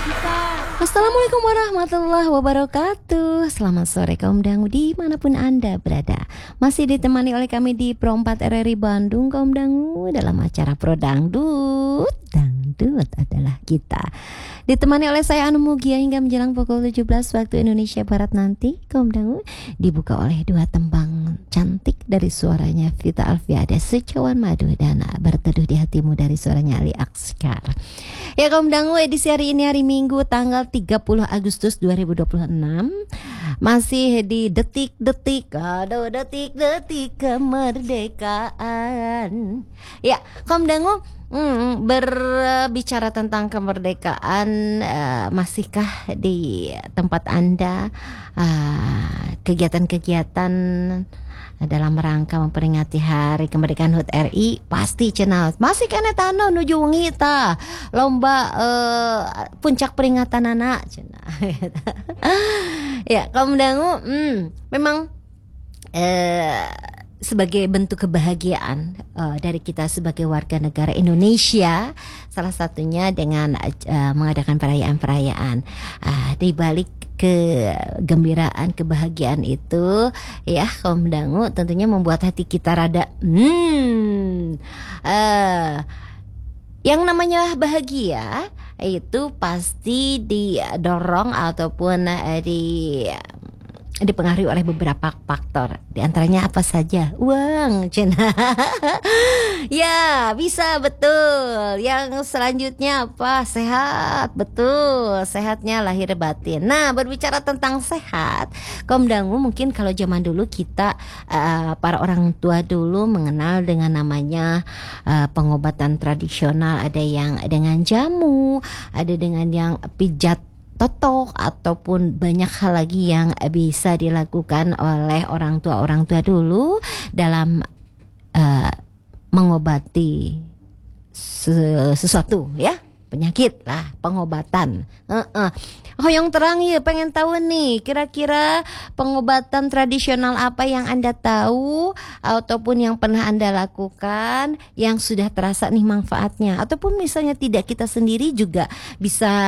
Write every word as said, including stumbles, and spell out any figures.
Assalamualaikum warahmatullahi wabarakatuh. Selamat sore kaum dangu dimanapun Anda berada. Masih ditemani oleh kami di Pro empat R R I Bandung kaum dangu dalam acara Pro Dangdut. Dangdut adalah kita. Ditemani oleh saya Anu Mugia hingga menjelang pukul tujuh belas waktu Indonesia Barat nanti kaum dangu. Dibuka oleh dua tembang cantik dari suaranya Vita Alfia, ada Secawan Madu dan Berteduh di Hatimu dari suaranya Ali Akskar. Ya kaum dangu, edisi hari ini hari Minggu tanggal tiga puluh Agustus dua ribu dua puluh enam. Masih di detik-detik, aduh detik-detik kemerdekaan. Ya kaum dangu, hmm, berbicara tentang kemerdekaan, uh, masihkah di tempat Anda uh, kegiatan-kegiatan dalam rangka memperingati hari kemerdekaan H U T R I? Pasti cenah masih kena tanah nuju wengi ta lomba uh, puncak peringatan anak cenah. Ya kaum dangu, hmm, memang uh, sebagai bentuk kebahagiaan uh, dari kita sebagai warga negara Indonesia, salah satunya dengan uh, mengadakan perayaan-perayaan. Uh, di balik kegembiraan, kebahagiaan itu, ya kaum dangu, tentunya membuat hati kita rada hmm, uh, yang namanya bahagia itu pasti didorong ataupun uh, di dipengaruhi oleh beberapa faktor. Di antaranya apa saja? Uang, cina. Ya, bisa betul. Yang selanjutnya apa? Sehat, betul. Sehatnya lahir batin. Nah, berbicara tentang sehat, kaum dangu, mungkin kalau zaman dulu kita uh, para orang tua dulu mengenal dengan namanya uh, pengobatan tradisional. Ada yang dengan jamu, ada dengan yang pijat totok, ataupun banyak hal lagi yang bisa dilakukan oleh orang tua-orang tua dulu dalam uh, mengobati sesuatu, ya, penyakit lah, pengobatan. Uh-uh. Oh yang terang ya, pengen tahu nih kira-kira pengobatan tradisional apa yang Anda tahu ataupun yang pernah Anda lakukan yang sudah terasa nih manfaatnya, ataupun misalnya tidak, kita sendiri juga bisa